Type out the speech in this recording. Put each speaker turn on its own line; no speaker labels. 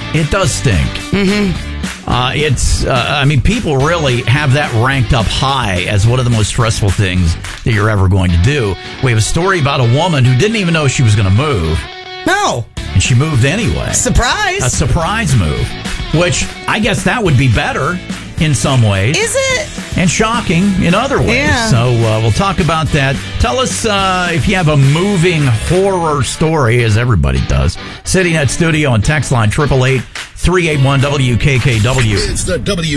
It does stink. Mm-hmm. People really have that ranked up high as one of the most stressful things that you're ever going to do. We have a story about a woman who didn't even know she was going to move.
No.
And she moved anyway.
Surprise.
A surprise move, which I guess that would be better in some ways.
Is it?
And shocking in other ways.
Yeah.
So we'll talk about that. Tell us if you have a moving horror story, as everybody does. Sitting at studio and text line 888-381-WKKW.
It's the